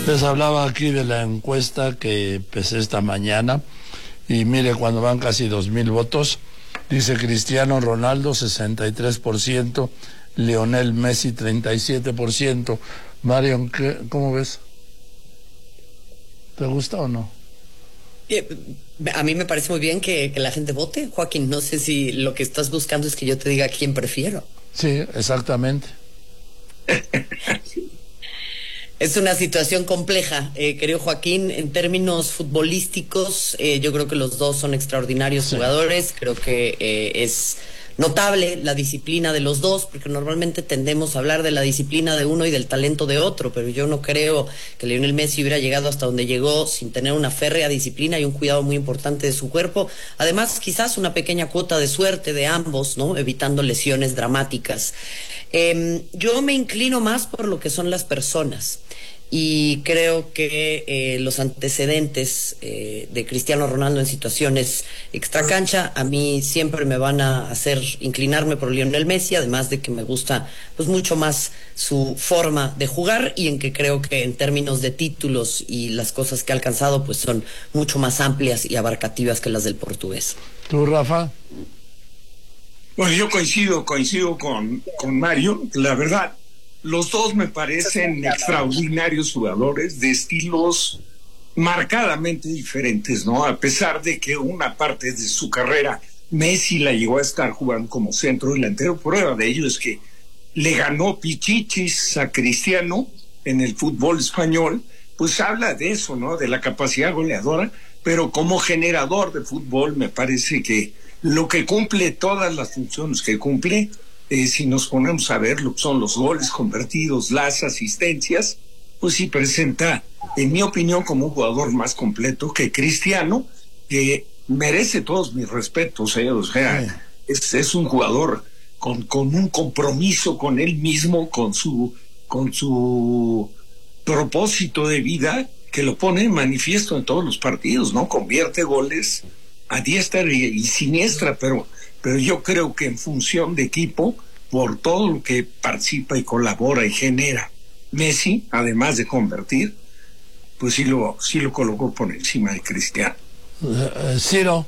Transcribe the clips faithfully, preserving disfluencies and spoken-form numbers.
Les hablaba aquí de la encuesta que empecé esta mañana y mire, cuando van casi dos mil votos, dice Cristiano Ronaldo sesenta y tres por ciento, Lionel Messi treinta y siete por ciento. Marion, ¿qué, ¿cómo ves? ¿Te gusta o no? A mí me parece muy bien que, que la gente vote, Joaquín. No sé si lo que estás buscando es que yo te diga quién prefiero. Sí, exactamente. Es una situación compleja, eh, querido Joaquín. En términos futbolísticos, eh, yo creo que los dos son extraordinarios sí. jugadores. Creo que eh, es notable la disciplina de los dos, porque normalmente tendemos a hablar de la disciplina de uno y del talento de otro, pero yo no creo que Lionel Messi hubiera llegado hasta donde llegó sin tener una férrea disciplina y un cuidado muy importante de su cuerpo. Además, quizás una pequeña cuota de suerte de ambos, ¿no? Evitando lesiones dramáticas. Eh, yo me inclino más por lo que son las personas. Y creo que eh, los antecedentes eh, de Cristiano Ronaldo en situaciones extracancha a mí siempre me van a hacer inclinarme por Lionel Messi, además de que me gusta pues mucho más su forma de jugar y en que creo que en términos de títulos y las cosas que ha alcanzado pues son mucho más amplias y abarcativas que las del portugués. ¿Tú, Rafa? Bueno, yo coincido, coincido con, con Mario, la verdad. Los dos me parecen extraordinarios jugadores de estilos marcadamente diferentes, ¿no? A pesar de que una parte de su carrera Messi la llegó a estar jugando como centro delantero, prueba de ello es que le ganó Pichichis a Cristiano en el fútbol español, pues habla de eso, ¿no? De la capacidad goleadora, pero como generador de fútbol me parece que lo que cumple todas las funciones que cumple, Eh, si nos ponemos a ver lo que son los goles convertidos, las asistencias, pues sí presenta, en mi opinión, como un jugador más completo que Cristiano, que merece todos mis respetos, ¿eh? O sea, sí. es, es un jugador con, con un compromiso con él mismo, con su, con su propósito de vida, que lo pone en manifiesto en todos los partidos, ¿no? Convierte goles a diestra y, y siniestra, pero pero yo creo que en función de equipo, por todo lo que participa y colabora y genera Messi, además de convertir, pues sí lo, sí lo colocó por encima de Cristiano. Uh, Ciro.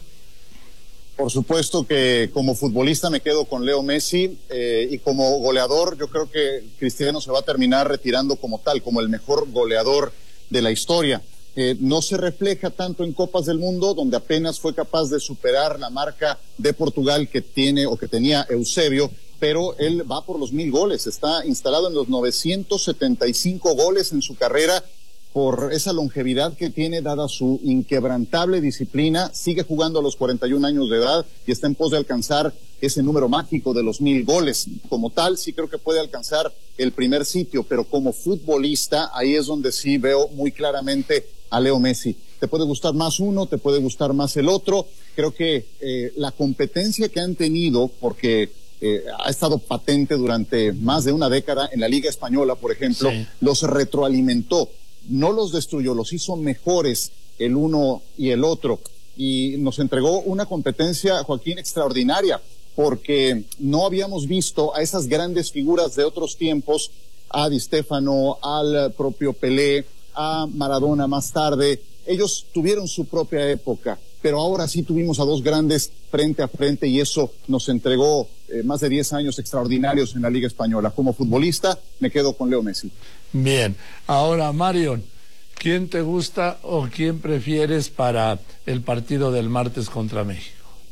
Por supuesto que como futbolista me quedo con Leo Messi, eh, y como goleador yo creo que Cristiano se va a terminar retirando como tal, como el mejor goleador de la historia. Eh, no se refleja tanto en Copas del Mundo, donde apenas fue capaz de superar la marca de Portugal que tiene o que tenía Eusebio, pero él va por los mil goles, está instalado en los novecientos setenta y cinco goles en su carrera por esa longevidad que tiene dada su inquebrantable disciplina, sigue jugando a los cuarenta y un años de edad y está en pos de alcanzar ese número mágico de los mil goles. Como tal, sí creo que puede alcanzar el primer sitio, pero como futbolista, ahí es donde sí veo muy claramente a Leo Messi. Te puede gustar más uno, te puede gustar más el otro. Creo que eh, la competencia que han tenido, porque eh, ha estado patente durante más de una década en la Liga Española, por ejemplo, sí. los retroalimentó, no los destruyó, los hizo mejores el uno y el otro. Y nos entregó una competencia, Joaquín, extraordinaria, porque no habíamos visto a esas grandes figuras de otros tiempos, a Di Stéfano, al propio Pelé, a Maradona más tarde. Ellos tuvieron su propia época, pero ahora sí tuvimos a dos grandes frente a frente y eso nos entregó eh, más de diez años extraordinarios en la Liga Española. Como futbolista me quedo con Leo Messi. Bien, ahora Marion, ¿quién te gusta o quién prefieres para el partido del martes contra México?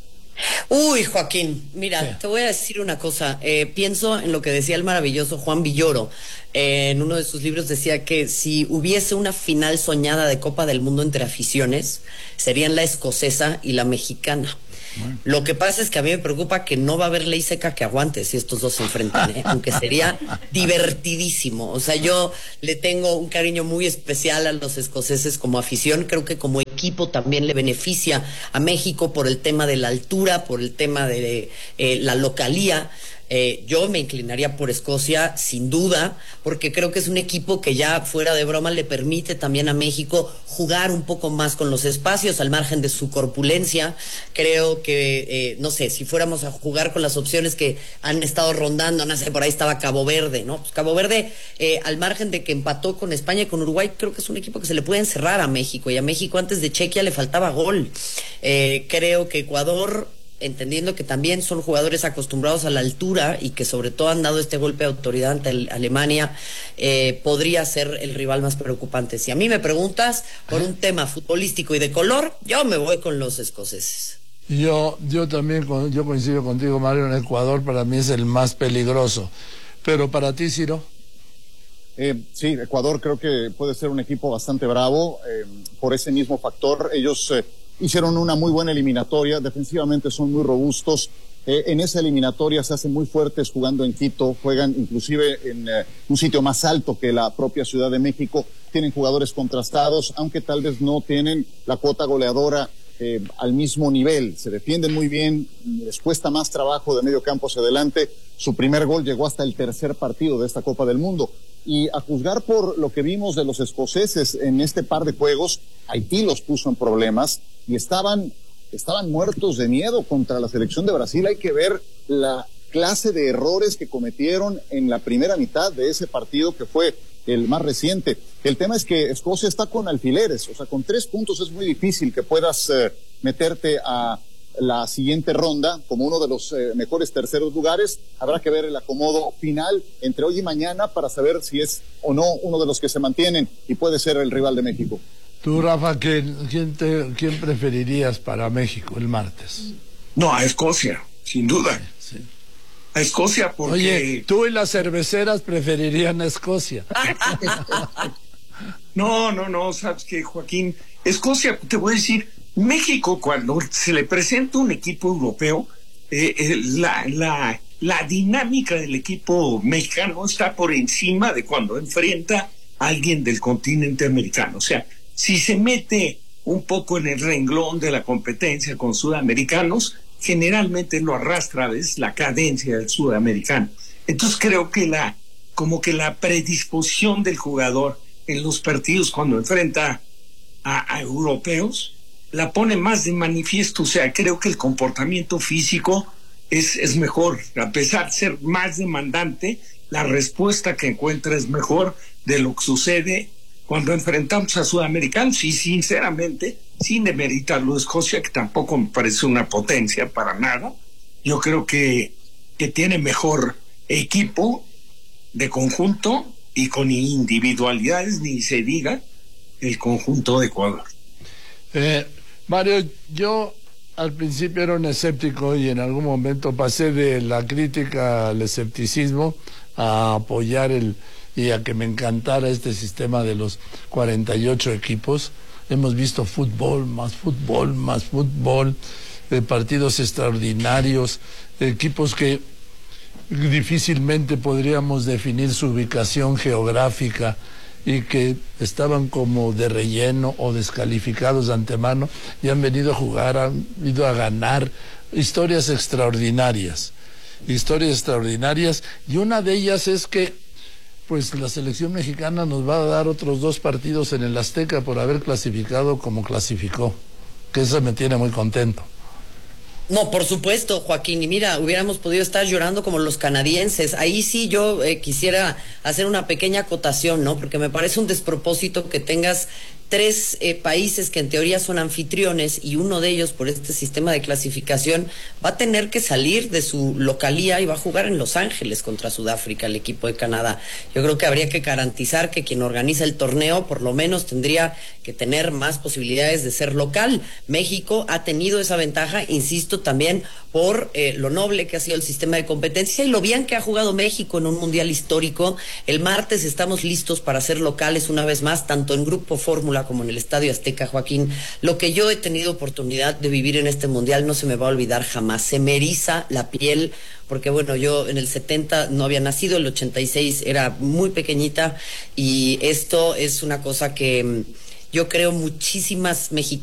Uy, Joaquín, mira, sí. te voy a decir una cosa. Eh, pienso en lo que decía el maravilloso Juan Villoro. Eh, en uno de sus libros decía que si hubiese una final soñada de Copa del Mundo entre aficiones, serían la escocesa y la mexicana. Bueno. Lo que pasa es que a mí me preocupa que no va a haber ley seca que aguante si estos dos se enfrentan, ¿eh? Aunque sería divertidísimo. O sea, yo le tengo un cariño muy especial a los escoceses como afición. Creo que como equipo también le beneficia a México por el tema de la altura, por el tema de eh, la localía. Eh, yo me inclinaría por Escocia, sin duda, porque creo que es un equipo que ya fuera de broma le permite también a México jugar un poco más con los espacios al margen de su corpulencia. Creo que, eh, no sé, si fuéramos a jugar con las opciones que han estado rondando, no sé, por ahí estaba Cabo Verde, ¿no? Pues Cabo Verde, eh, al margen de que empató con España y con Uruguay, creo que es un equipo que se le puede encerrar a México, y a México antes de Chequia le faltaba gol. Eh, creo que Ecuador, entendiendo que también son jugadores acostumbrados a la altura y que sobre todo han dado este golpe de autoridad ante el, Alemania, eh, podría ser el rival más preocupante. Si a mí me preguntas por un tema futbolístico y de color, yo me voy con los escoceses. Yo, yo también yo coincido contigo, Mario. En Ecuador para mí es el más peligroso. Pero para ti, Ciro. Eh, sí, Ecuador creo que puede ser un equipo bastante bravo, eh, por ese mismo factor. Ellos eh, hicieron una muy buena eliminatoria, defensivamente son muy robustos. Eh, en esa eliminatoria se hacen muy fuertes jugando en Quito, juegan inclusive en eh, un sitio más alto que la propia Ciudad de México, tienen jugadores contrastados, aunque tal vez no tienen la cuota goleadora eh, al mismo nivel, se defienden muy bien, les cuesta más trabajo de medio campo hacia adelante. Su primer gol llegó hasta el tercer partido de esta Copa del Mundo. Y a juzgar por lo que vimos de los escoceses en este par de juegos, Haití los puso en problemas y estaban, estaban muertos de miedo contra la selección de Brasil. Hay que ver la clase de errores que cometieron en la primera mitad de ese partido, que fue el más reciente. El tema es que Escocia está con alfileres, o sea, con tres puntos es muy difícil que puedas eh, meterte a la siguiente ronda como uno de los eh, mejores terceros lugares. Habrá que ver el acomodo final entre hoy y mañana para saber si es o no uno de los que se mantienen y puede ser el rival de México. Tú, Rafa, ¿quién, quién, te, quién preferirías para México el martes? No, a Escocia, sin duda. Sí. A Escocia porque... Oye, tú y las cerveceras preferirían a Escocia. No, no, no, sabes que, Joaquín, Escocia, te voy a decir, México, cuando se le presenta un equipo europeo, eh, eh, la, la, la dinámica del equipo mexicano está por encima de cuando enfrenta a alguien del continente americano. O sea, si se mete un poco en el renglón de la competencia con sudamericanos, generalmente lo arrastra a veces la cadencia del sudamericano. Entonces creo que la, como que la predisposición del jugador en los partidos cuando enfrenta a, a europeos la pone más de manifiesto. O sea, creo que el comportamiento físico es, es mejor, a pesar de ser más demandante, la respuesta que encuentra es mejor de lo que sucede cuando enfrentamos a sudamericanos. Y sinceramente, sin demeritarlo, Escocia, que tampoco me parece una potencia para nada, yo creo que, que tiene mejor equipo de conjunto y con individualidades, ni se diga, el conjunto de Ecuador. Eh, Mario, yo al principio era un escéptico y en algún momento pasé de la crítica al escepticismo a apoyar el y a que me encantara este sistema de los cuarenta y ocho equipos. Hemos visto fútbol, más fútbol, más fútbol, eh, partidos extraordinarios, equipos que difícilmente podríamos definir su ubicación geográfica y que estaban como de relleno o descalificados de antemano y han venido a jugar, han ido a ganar. Historias extraordinarias, historias extraordinarias, y una de ellas es que pues la selección mexicana nos va a dar otros dos partidos en el Azteca por haber clasificado como clasificó, que eso me tiene muy contento. No, por supuesto, Joaquín, y mira, hubiéramos podido estar llorando como los canadienses. Ahí sí yo eh, quisiera hacer una pequeña acotación, ¿no? Porque me parece un despropósito que tengas tres eh, países que en teoría son anfitriones y uno de ellos, por este sistema de clasificación, va a tener que salir de su localía y va a jugar en Los Ángeles contra Sudáfrica, el equipo de Canadá. Yo creo que habría que garantizar que quien organiza el torneo por lo menos tendría que tener más posibilidades de ser local. México ha tenido esa ventaja, insisto, también por eh, lo noble que ha sido el sistema de competencia y lo bien que ha jugado México en un mundial histórico. El martes estamos listos para ser locales una vez más, tanto en Grupo Fórmula como en el Estadio Azteca, Joaquín. Lo que yo he tenido oportunidad de vivir en este mundial no se me va a olvidar jamás. Se me eriza la piel, porque bueno, yo en el setenta no había nacido, el ochenta y seis era muy pequeñita, y esto es una cosa que yo creo muchísimas mexicanas